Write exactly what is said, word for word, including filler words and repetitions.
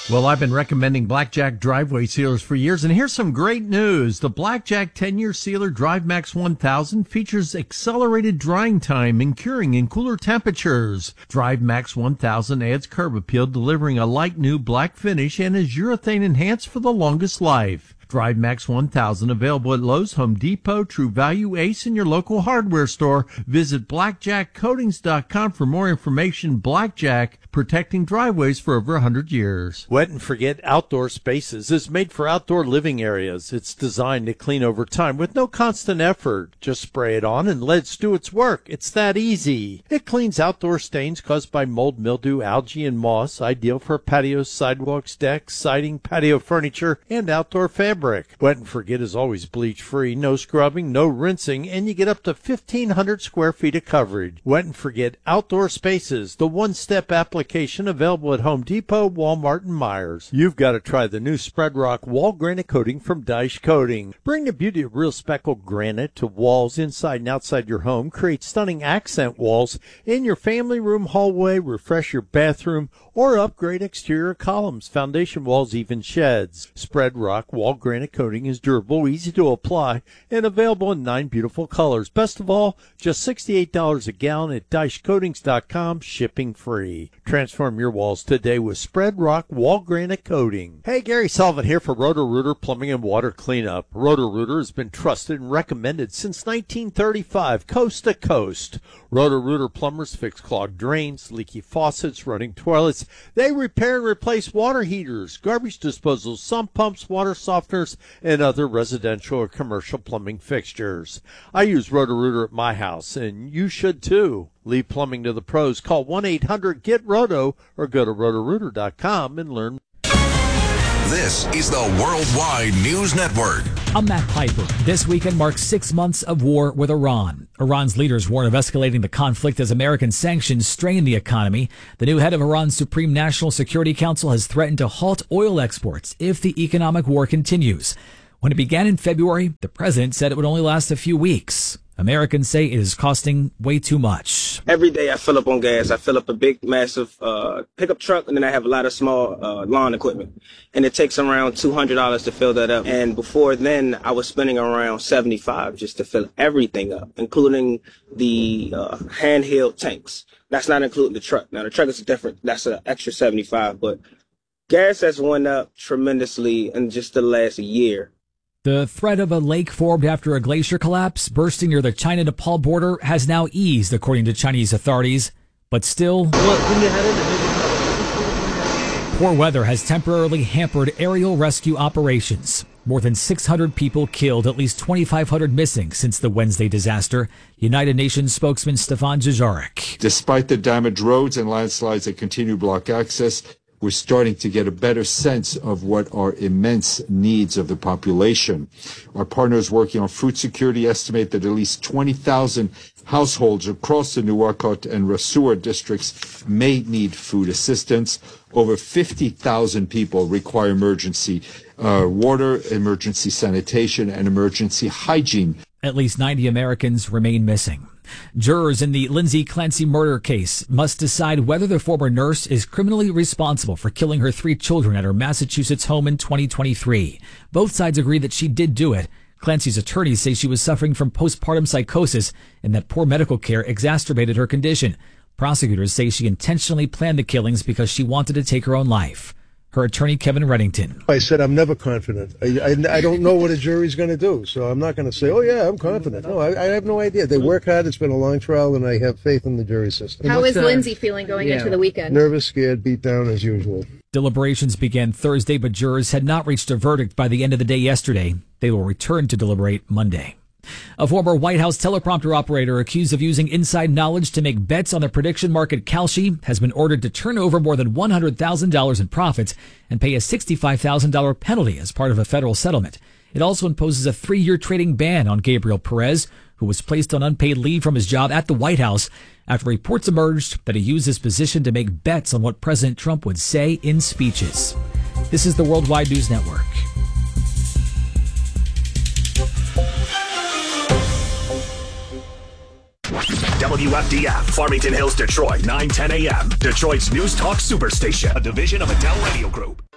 Well, I've been recommending Blackjack driveway sealers for years, and here's some great news. The Blackjack ten-year sealer DriveMax one thousand features accelerated drying time and curing in cooler temperatures. DriveMax one thousand adds curb appeal, delivering a light new black finish, and is urethane enhanced for the longest life. DriveMax one thousand available at Lowe's, Home Depot, True Value, Ace, and your local hardware store. Visit blackjack coatings dot com for more information. Blackjack, protecting driveways for over one hundred years. Wet and Forget Outdoor Spaces is made for outdoor living areas. It's designed to clean over time with no constant effort. Just spray it on and let it do its work. It's that easy. It cleans outdoor stains caused by mold, mildew, algae, and moss, ideal for patios, sidewalks, decks, siding, patio furniture, and outdoor fabric. Wet and Forget is always bleach-free, no scrubbing, no rinsing, and you get up to fifteen hundred square feet of coverage. Wet and Forget Outdoor Spaces, the one-step application available at Home Depot, Walmart, and Myers. You've got to try the new Spread Rock Wall Granite Coating from Daesh Coating. Bring the beauty of real speckled granite to walls inside and outside your home. Create stunning accent walls in your family room, hallway, refresh your bathroom, or upgrade exterior columns, foundation walls, even sheds. Spread Rock Wall Granite Coating is durable, easy to apply, and available in nine beautiful colors. Best of all, just sixty-eight dollars a gallon at daesh coatings dot com, shipping free. Transform your walls today with Spread Rock Wall Granite Coating. Hey, Gary Sullivan here for Roto-Rooter Plumbing and Water Cleanup. Roto-Rooter has been trusted and recommended since nineteen thirty-five, coast to coast. Roto-Rooter plumbers fix clogged drains, leaky faucets, running toilets. They repair and replace water heaters, garbage disposals, sump pumps, water softeners, and other residential or commercial plumbing fixtures. I use Roto-Rooter at my house, and you should too. Leave plumbing to the pros. Call one eight hundred get roto or go to roto rooter dot com and learn. This is the Worldwide News Network. I'm Matt Piper. This weekend marks six months of war with Iran. Iran's leaders warn of escalating the conflict as American sanctions strain the economy. The new head of Iran's Supreme National Security Council has threatened to halt oil exports if the economic war continues. When it began in February, the president said it would only last a few weeks. Americans say it is costing way too much. Every day I fill up on gas. I fill up a big, massive uh, pickup truck, and then I have a lot of small uh, lawn equipment. And it takes around two hundred dollars to fill that up. And before then, I was spending around seventy-five dollars just to fill everything up, including the uh, handheld tanks. That's not including the truck. Now, the truck is different. That's an extra seventy-five dollars. But gas has went up tremendously in just the last year. The threat of a lake formed after a glacier collapse bursting near the China-Nepal border has now eased, according to Chinese authorities. But still, poor weather has temporarily hampered aerial rescue operations. More than six hundred people killed, at least twenty-five hundred missing since the Wednesday disaster. United Nations spokesman Stefan Dujarric. Despite the damaged roads and landslides that continue to block access, we're starting to get a better sense of what are immense needs of the population. Our partners working on food security estimate that at least twenty thousand households across the Nuwakot and Rasua districts may need food assistance. Over fifty thousand people require emergency uh, water, emergency sanitation, and emergency hygiene. At least ninety Americans remain missing. Jurors in the Lindsay Clancy murder case must decide whether the former nurse is criminally responsible for killing her three children at her Massachusetts home in twenty twenty-three. Both sides agree that she did do it. Clancy's attorneys say she was suffering from postpartum psychosis and that poor medical care exacerbated her condition. Prosecutors say she intentionally planned the killings because she wanted to take her own life. Her attorney, Kevin Reddington. I said I'm never confident. I, I, I don't know what a jury's going to do, so I'm not going to say, oh, yeah, I'm confident. No, I, I have no idea. They work hard. It's been a long trial, and I have faith in the jury system. How is Lindsay feeling going yeah. into the weekend? Nervous, scared, beat down as usual. Deliberations began Thursday, but jurors had not reached a verdict by the end of the day yesterday. They will return to deliberate Monday. A former White House teleprompter operator accused of using inside knowledge to make bets on the prediction market Kalshi has been ordered to turn over more than one hundred thousand dollars in profits and pay a sixty-five thousand dollars penalty as part of a federal settlement. It also imposes a three-year trading ban on Gabriel Perez, who was placed on unpaid leave from his job at the White House after reports emerged that he used his position to make bets on what President Trump would say in speeches. This is the Worldwide News Network. W F D F, Farmington Hills, Detroit, nine ten a.m. Detroit's News Talk Superstation, a division of Adele Radio Group.